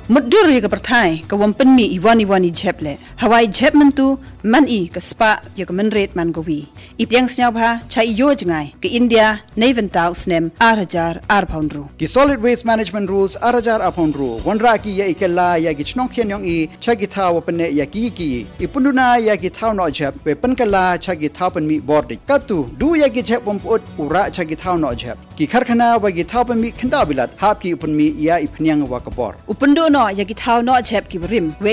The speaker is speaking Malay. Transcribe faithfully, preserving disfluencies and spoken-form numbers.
mudur ya ka perthai ka wampen mi iwani wani jeple hawai jep mentu man i ka spa ya ka menret man gowi ipiang snyau bha chai yo jangai ka India neven tau snem arajar ar poundru ki solid waste management rules arajar ar poundru wanra ki ya ikella ya gi chnong khen yong i chagi thaw pane ya ki ki ipunduna ya gi thaw no jep pe pankala chagi thaw pan mi board katu du ya gi jep bom pot ura chagi thaw no jep ki kharkhana wa gi thaw pan mi khanda bilat hap ki upun mi ya ipnyang wa ka bor upundo no ya ki thau no jep ki rim